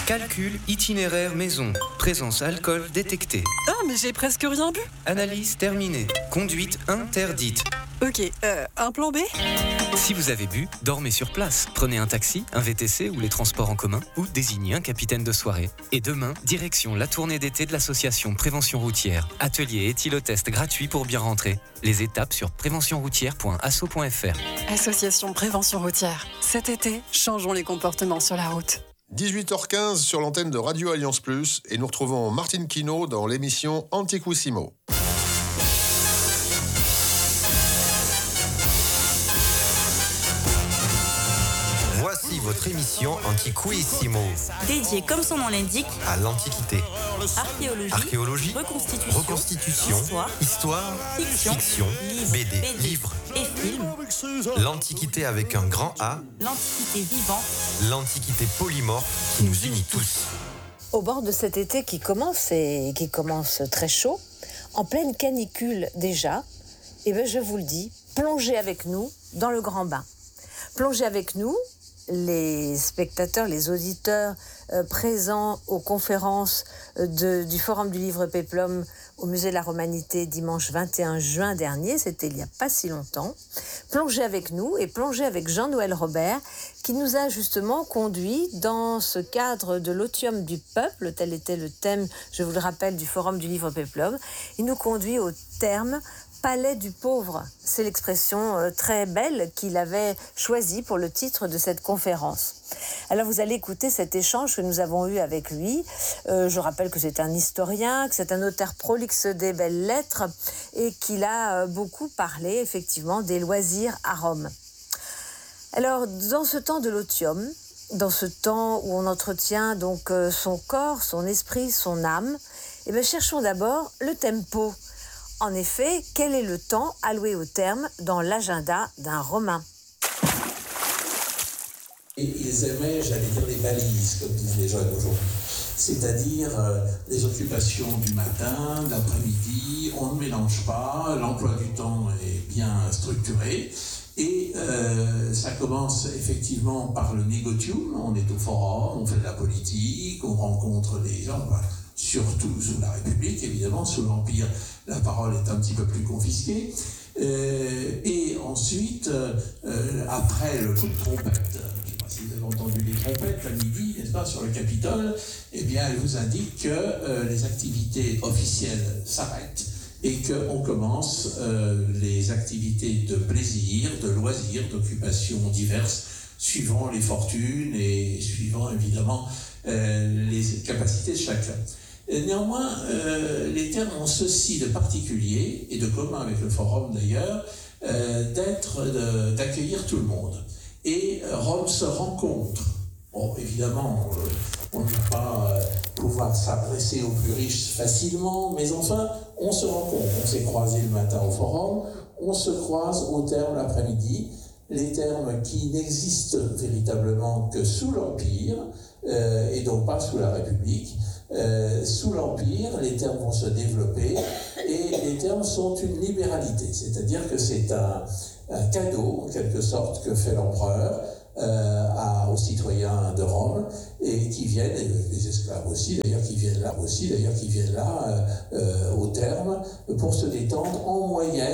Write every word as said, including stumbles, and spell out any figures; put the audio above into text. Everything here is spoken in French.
Calcul itinéraire maison. Présence alcool détectée. Ah, mais j'ai presque rien bu. Analyse terminée. Conduite interdite. Ok, euh, un plan B ? Si vous avez bu, dormez sur place. Prenez un taxi, un V T C ou les transports en commun ou désignez un capitaine de soirée. Et demain, direction la tournée d'été de l'association Prévention Routière. Atelier éthylotest gratuit pour bien rentrer. Les étapes sur prévention routière point asso point f r. Association Prévention Routière. Cet été, changeons les comportements sur la route. dix-huit heures quinze sur l'antenne de Radio Alliance Plus et nous retrouvons Martine Quinault dans l'émission Antiquissimo. Voici votre émission Antiquissimo, dédiée comme son nom l'indique à l'Antiquité. Archéologie, Archéologie, reconstitution, reconstitution, histoire, histoire, fiction, fiction, livres, B D, B D, livres, et films. l'Antiquité avec un grand A, L'Antiquité vivante, l'Antiquité polymorphe qui nous unit tous. Au bord de cet été qui commence et qui commence très chaud, en pleine canicule déjà, eh ben je vous le dis, plongez avec nous dans le grand bain. Plongez avec nous, les spectateurs, les auditeurs euh, présents aux conférences euh, de, du Forum du Livre Péplum au Musée de la Romanité dimanche vingt et un juin dernier, c'était il n'y a pas si longtemps. Plongez avec nous et plongez avec Jean-Noël Robert qui nous a justement conduit dans ce cadre de l'otium du peuple, tel était le thème, je vous le rappelle, du Forum du Livre Péplum. Il nous conduit au terme Palais du pauvre, c'est l'expression euh, très belle qu'il avait choisie pour le titre de cette conférence. Alors vous allez écouter cet échange que nous avons eu avec lui. Euh, je rappelle que c'est un historien, que c'est un auteur prolixe des belles lettres et qu'il a euh, beaucoup parlé effectivement des loisirs à Rome. Alors dans ce temps de l'otium, dans ce temps où on entretient donc euh, son corps, son esprit, son âme, eh bien, cherchons d'abord le tempo. En effet, quel est le temps alloué au terme dans l'agenda d'un Romain ? Et ils aimaient, j'allais dire, les balises, comme disent les jeunes aujourd'hui. C'est-à-dire euh, les occupations du matin, de l'après-midi, on ne mélange pas, l'emploi du temps est bien structuré. Et euh, ça commence effectivement par le négotium, on est au forum, on fait de la politique, on rencontre des gens, bah, surtout sous la République, évidemment, sous l'Empire, la parole est un petit peu plus confisquée. Euh, et ensuite, euh, après le coup de trompette, je ne sais pas si vous avez entendu les trompettes à midi, n'est-ce pas, sur le Capitole, eh bien, elle vous indique que euh, les activités officielles s'arrêtent et qu'on commence euh, les activités de plaisir, de loisirs, d'occupations diverses, suivant les fortunes et suivant évidemment euh, les capacités de chacun. Néanmoins, euh, les termes ont ceci de particulier, et de commun avec le forum d'ailleurs, euh, d'être, de, d'accueillir tout le monde. Et euh, Rome se rencontre. Bon, évidemment, euh, on ne va pas euh, pouvoir s'adresser aux plus riches facilement, mais enfin, on se rencontre. On s'est croisés le matin au forum, on se croise au terme l'après-midi. Les termes qui n'existent véritablement que sous l'Empire, euh, et donc pas sous la République. Euh, sous l'Empire, les termes vont se développer et les termes sont une libéralité, c'est-à-dire que c'est un, un cadeau, en quelque sorte, que fait l'empereur euh, à, aux citoyens de Rome et qui viennent, et les esclaves aussi d'ailleurs, qui viennent là aussi d'ailleurs, qui viennent là euh, euh, au terme pour se détendre en moyenne.